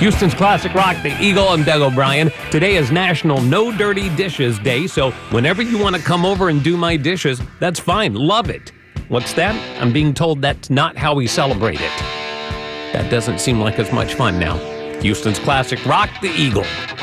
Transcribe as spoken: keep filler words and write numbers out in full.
Houston's classic rock, the Eagle. I'm Doug O'Brien. Today is National No Dirty Dishes Day, so whenever you want to come over and do my dishes, that's fine. Love it. What's that? I'm being told that's not how we celebrate it. That doesn't seem like as much fun now. Houston's classic rock, the Eagle.